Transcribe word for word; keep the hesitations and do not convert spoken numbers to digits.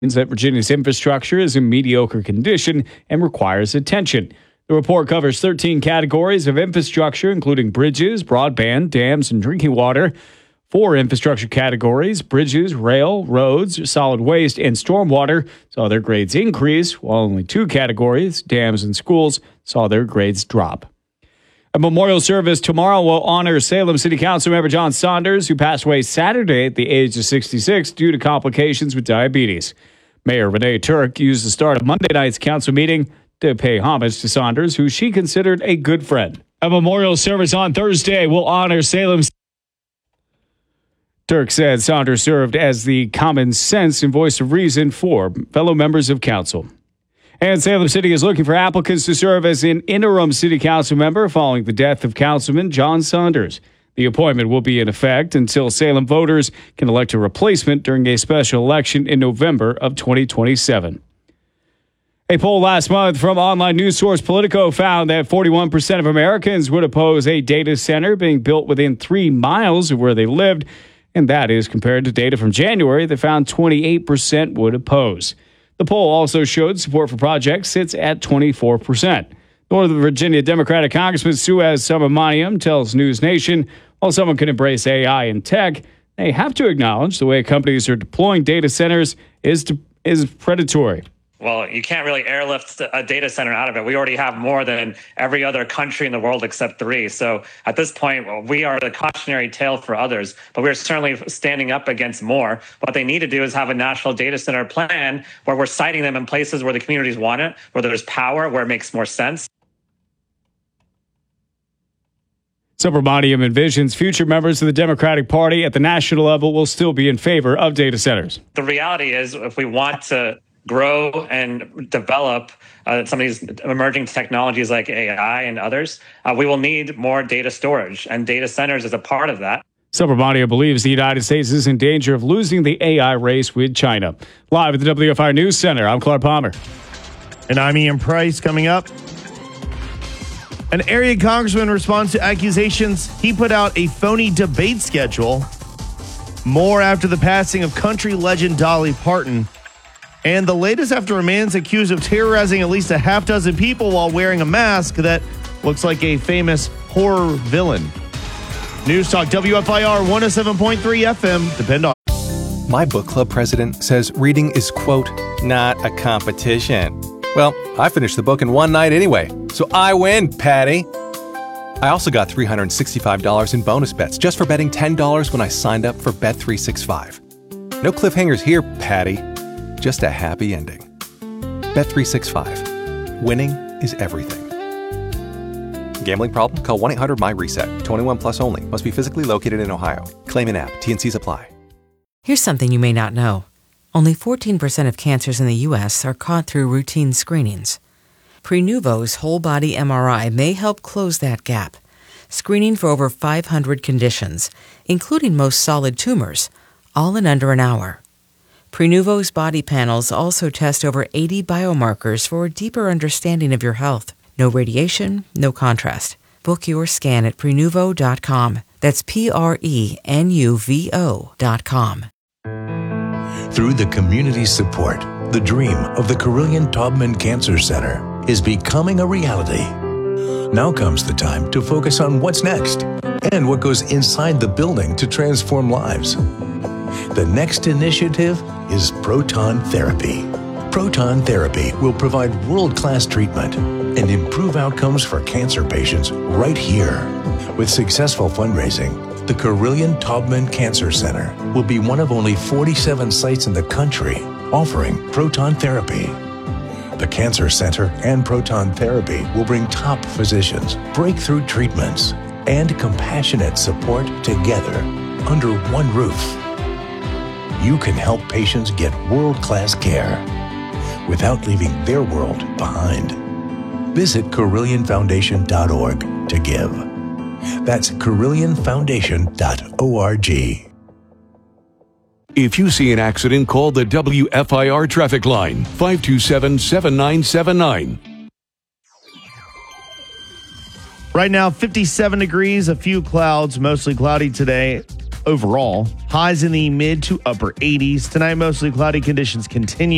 means that Virginia's infrastructure is in mediocre condition and requires attention. The report covers thirteen categories of infrastructure, including bridges, broadband, dams, and drinking water. Four infrastructure categories, bridges, rail, roads, solid waste, and stormwater, saw their grades increase, while only two categories, dams and schools, saw their grades drop. A memorial service tomorrow will honor Salem City Council member John Saunders, who passed away Saturday at the age of sixty-six due to complications with diabetes. Mayor Renee Turk used the start of Monday night's council meeting to pay homage to Saunders, who she considered a good friend. A memorial service on Thursday will honor Salem. Turk said Saunders served as the common sense and voice of reason for fellow members of council. And Salem City is looking for applicants to serve as an interim city council member following the death of Councilman John Saunders. The appointment will be in effect until Salem voters can elect a replacement during a special election in November of twenty twenty-seven. A poll last month from online news source Politico found that forty-one percent of Americans would oppose a data center being built within three miles of where they lived, and that is compared to data from January that found twenty-eight percent would oppose. The poll also showed support for projects sits at twenty-four percent. Northern Virginia Democratic Congressman Suez Subramaniam tells News Nation, while someone can embrace A I and tech, they have to acknowledge the way companies are deploying data centers is to, is predatory. Well, you can't really airlift a data center out of it. We already have more than every other country in the world except three. So at this point, well, we are the cautionary tale for others, but we're certainly standing up against more. What they need to do is have a national data center plan where we're siting them in places where the communities want it, where there's power, where it makes more sense. Subramaniam envisions future members of the Democratic Party at the national level will still be in favor of data centers. The reality is, if we want to grow and develop uh, some of these emerging technologies like A I and others, uh, we will need more data storage, and data centers is a part of that. Subramaniam believes the United States is in danger of losing the A I race with China. Live at the W F I News Center, I'm Clark Palmer. And I'm Ian Price. Coming up, an area congressman responds to accusations he put out a phony debate schedule. More after the passing of country legend Dolly Parton. And the latest after a man's accused of terrorizing at least a half dozen people while wearing a mask that looks like a famous horror villain. News Talk W F I R one oh seven point three F M. Depend on. My book club president says reading is, quote, not a competition. Well, I finished the book in one night anyway, so I win, Patty. I also got three hundred sixty-five dollars in bonus bets just for betting ten dollars when I signed up for Bet three sixty-five. No cliffhangers here, Patty. Just a happy ending. Bet three sixty-five. Winning is everything. Gambling problem? Call one eight hundred M Y reset. twenty-one plus only. Must be physically located in Ohio. Claim in app. T and C's apply. Here's something you may not know. Only fourteen percent of cancers in the U S are caught through routine screenings. Prenuvo's whole body M R I may help close that gap. Screening for over five hundred conditions, including most solid tumors, all in under an hour. Prenuvo's body panels also test over eighty biomarkers for a deeper understanding of your health. No radiation, no contrast. Book your scan at Prenuvo dot com. That's P R E N U V O dot com. Through the community's support, the dream of the Carilion Taubman Cancer Center is becoming a reality. Now comes the time to focus on what's next and what goes inside the building to transform lives. The next initiative is proton therapy. Proton therapy will provide world-class treatment and improve outcomes for cancer patients right here. With successful fundraising, the Carilion Taubman Cancer Center will be one of only forty-seven sites in the country offering proton therapy. The Cancer Center and proton therapy will bring top physicians, breakthrough treatments, and compassionate support together under one roof. You can help patients get world-class care without leaving their world behind. Visit Carilion Foundation dot org to give. That's Carilion Foundation dot org. If you see an accident, call the W F I R traffic line, five two seven, seven nine seven nine. Right now, fifty-seven degrees, a few clouds, mostly cloudy today. Overall, highs in the mid to upper eighties. Tonight, mostly cloudy conditions continue.